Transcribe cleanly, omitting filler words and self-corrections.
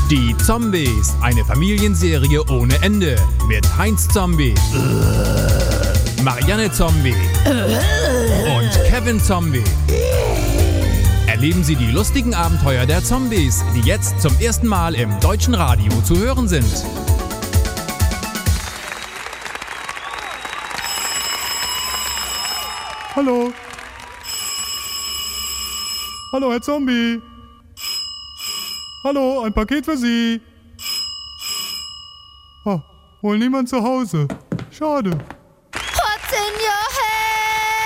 Die Zombies, eine Familienserie ohne Ende. Mit Heinz Zombie, Marianne Zombie und Kevin Zombie. Erleben Sie die lustigen Abenteuer der Zombies, die jetzt zum ersten Mal im deutschen Radio zu hören sind. Hallo. Hallo, Herr Zombie. Hallo, ein Paket für Sie. Wohl niemand zu Hause. Schade. Señor!